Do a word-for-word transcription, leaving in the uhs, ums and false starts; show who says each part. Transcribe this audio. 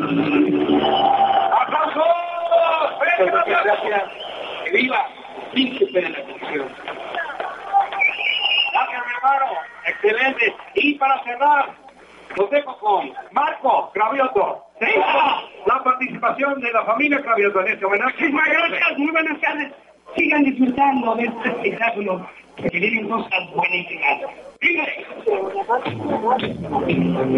Speaker 1: ¡Aplausos!
Speaker 2: Muchas gracias. ¡Que viva! Príncipe de la canción.
Speaker 1: Gracias, mi hermano. Excelente. Y para cerrar, los dejo con Marco Cravioto. ¿Sí? La participación de la familia Cravioto en este homenaje.
Speaker 3: Muchas gracias, muy buenas tardes. Sigan disfrutando de este espectáculo, porque vienen cosas buenísimas. ¡Dígale!